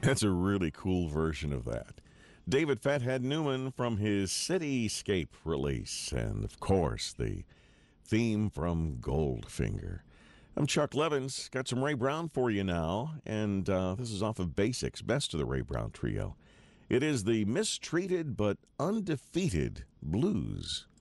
That's a really cool version of that. David Fathead Newman from his Cityscape release, and of course, the theme from Goldfinger. I'm Chuck Levins. Got some Ray Brown for you now, and this is off of Basics, best of the Ray Brown Trio. It is the Mistreated but Undefeated Blues.